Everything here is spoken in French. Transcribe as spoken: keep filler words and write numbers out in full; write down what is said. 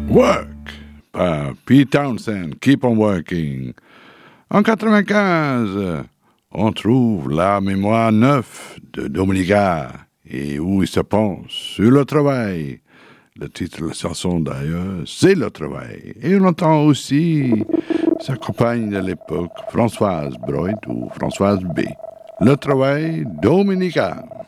Work par Pete Townshend, Keep on Working. En quatre-vingt-quinze, on trouve la mémoire neuf de Dominica et où il se pense sur le travail. Le titre de la chanson d'ailleurs, c'est Le Travail. Et on entend aussi sa compagne de l'époque, Françoise Broyd ou Françoise B. Le Travail Dominica.